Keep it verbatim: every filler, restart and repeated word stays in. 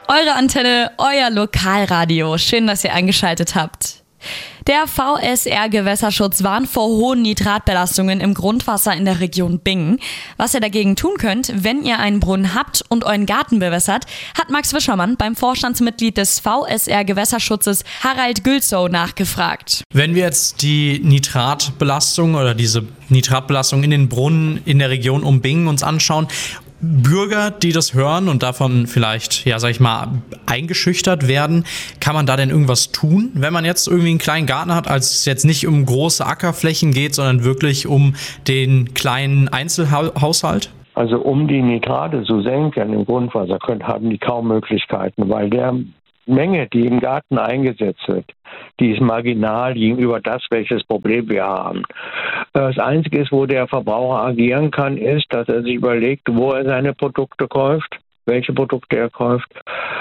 Eure Antenne, euer Lokalradio. Schön, dass ihr eingeschaltet habt. Der V S R Gewässerschutz warnt vor hohen Nitratbelastungen im Grundwasser in der Region Bingen. Was ihr dagegen tun könnt, wenn ihr einen Brunnen habt und euren Garten bewässert, hat Max Wischermann beim Vorstandsmitglied des V S R Gewässerschutzes Harald Gülzow nachgefragt. Wenn wir jetzt die Nitratbelastung oder diese Nitratbelastung in den Brunnen in der Region um Bingen uns anschauen, Bürger, die das hören und davon vielleicht, ja, sag ich mal, eingeschüchtert werden, kann man da denn irgendwas tun, wenn man jetzt irgendwie einen kleinen Garten hat, als es jetzt nicht um große Ackerflächen geht, sondern wirklich um den kleinen Einzelhaushalt? Also um die Nitrate zu senken im Grundwasser können, haben die kaum Möglichkeiten, weil der Menge, die im Garten eingesetzt wird, die ist marginal gegenüber das, welches Problem wir haben. Das Einzige ist, wo der Verbraucher agieren kann, ist, dass er sich überlegt, wo er seine Produkte kauft, welche Produkte er kauft